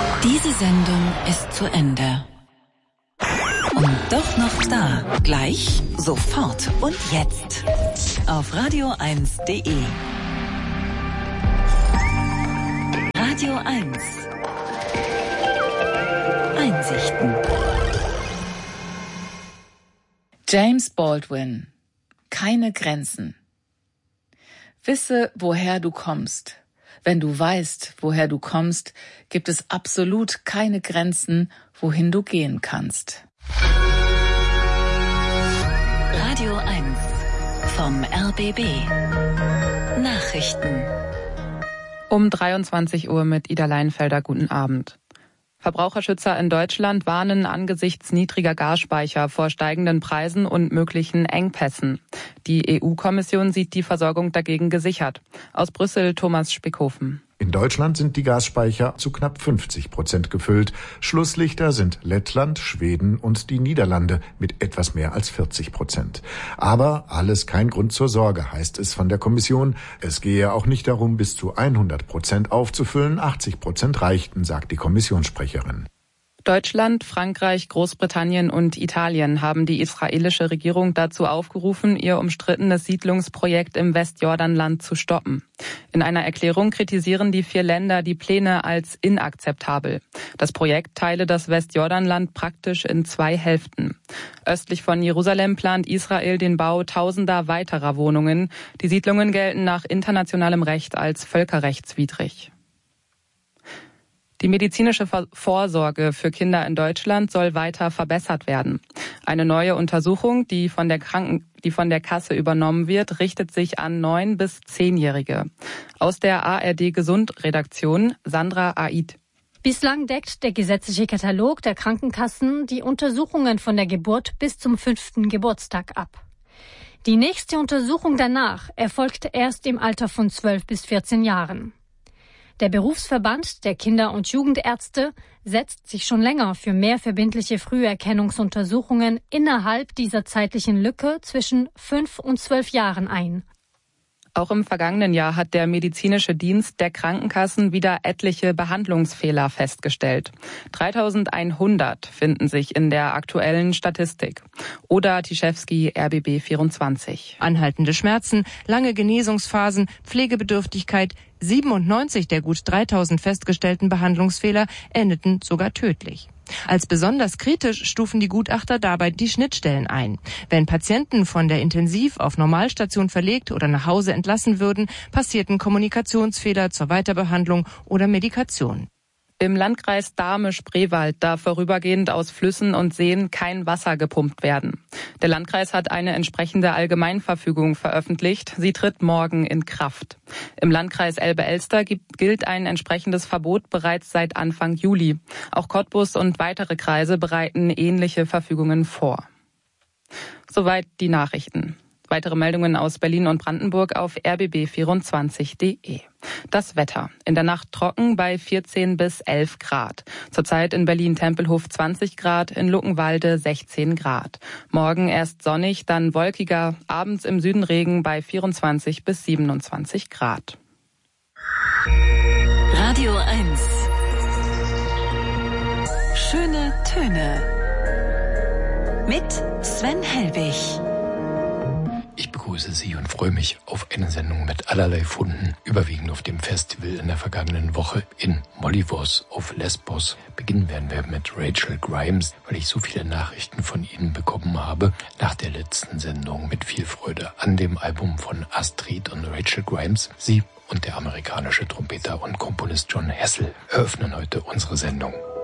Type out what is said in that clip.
Diese Sendung ist zu Ende. Und doch noch da. Gleich, sofort und jetzt. Auf radio1.de. Radio 1. Einsichten. James Baldwin. Keine Grenzen. Wisse, woher du kommst. Wenn du weißt, woher du kommst, gibt es absolut keine Grenzen, wohin du gehen kannst. Radio 1 vom RBB. Nachrichten. Um 23 Uhr mit Ida Leinfelder. Guten Abend. Verbraucherschützer in Deutschland warnen angesichts niedriger Gasspeicher vor steigenden Preisen und möglichen Engpässen. Die EU-Kommission sieht die Versorgung dagegen gesichert. Aus Brüssel Thomas Spickhofen. In Deutschland sind die Gasspeicher zu knapp 50% gefüllt. Schlusslichter sind Lettland, Schweden und die Niederlande mit etwas mehr als 40%. Aber alles kein Grund zur Sorge, heißt es von der Kommission. Es gehe auch nicht darum, bis zu 100% aufzufüllen. 80% reichten, sagt die Kommissionssprecherin. Deutschland, Frankreich, Großbritannien und Italien haben die israelische Regierung dazu aufgerufen, ihr umstrittenes Siedlungsprojekt im Westjordanland zu stoppen. In einer Erklärung kritisieren die 4 Länder die Pläne als inakzeptabel. Das Projekt teile das Westjordanland praktisch in 2 Hälften. Östlich von Jerusalem plant Israel den Bau tausender weiterer Wohnungen. Die Siedlungen gelten nach internationalem Recht als völkerrechtswidrig. Die medizinische Vorsorge für Kinder in Deutschland soll weiter verbessert werden. Eine neue Untersuchung, die von der Kasse übernommen wird, richtet sich an 9- bis 10-Jährige. Aus der ARD Gesund-Redaktion Sandra Aid. Bislang deckt der gesetzliche Katalog der Krankenkassen die Untersuchungen von der Geburt bis zum 5. Geburtstag ab. Die nächste Untersuchung danach erfolgt erst im Alter von 12 bis 14 Jahren. Der Berufsverband der Kinder- und Jugendärzte setzt sich schon länger für mehr verbindliche Früherkennungsuntersuchungen innerhalb dieser zeitlichen Lücke zwischen 5 und 12 Jahren ein. Auch im vergangenen Jahr hat der medizinische Dienst der Krankenkassen wieder etliche Behandlungsfehler festgestellt. 3100 finden sich in der aktuellen Statistik. Oda Tischewski, RBB 24. Anhaltende Schmerzen, lange Genesungsphasen, Pflegebedürftigkeit, 97 der gut 3000 festgestellten Behandlungsfehler endeten sogar tödlich. Als besonders kritisch stufen die Gutachter dabei die Schnittstellen ein. Wenn Patienten von der Intensiv- auf Normalstation verlegt oder nach Hause entlassen würden, passierten Kommunikationsfehler zur Weiterbehandlung oder Medikation. Im Landkreis Dahme-Spreewald darf vorübergehend aus Flüssen und Seen kein Wasser gepumpt werden. Der Landkreis hat eine entsprechende Allgemeinverfügung veröffentlicht. Sie tritt morgen in Kraft. Im Landkreis Elbe-Elster gilt ein entsprechendes Verbot bereits seit Anfang Juli. Auch Cottbus und weitere Kreise bereiten ähnliche Verfügungen vor. Soweit die Nachrichten. Weitere Meldungen aus Berlin und Brandenburg auf rbb24.de. Das Wetter. In der Nacht trocken bei 14 bis 11 Grad. Zurzeit in Berlin-Tempelhof 20 Grad, in Luckenwalde 16 Grad. Morgen erst sonnig, dann wolkiger, abends im Süden Regen bei 24 bis 27 Grad. Radio 1. Schöne Töne. Mit Sven Helbig. Ich begrüße Sie und freue mich auf eine Sendung mit allerlei Funden, überwiegend auf dem Festival in der vergangenen Woche in Molyvos auf Lesbos. Beginnen werden wir mit Rachel Grimes, weil ich so viele Nachrichten von Ihnen bekommen habe nach der letzten Sendung mit viel Freude an dem Album von Astrid und Rachel Grimes. Sie und der amerikanische Trompeter und Komponist John Hassell eröffnen heute unsere Sendung.